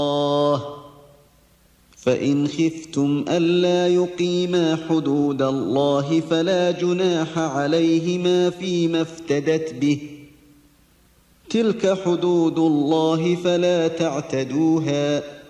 فإن خفتم ألا يقيما حدود الله فلا جناح عليهما فيما افتدت به، تلك حدود الله فلا تعتدوها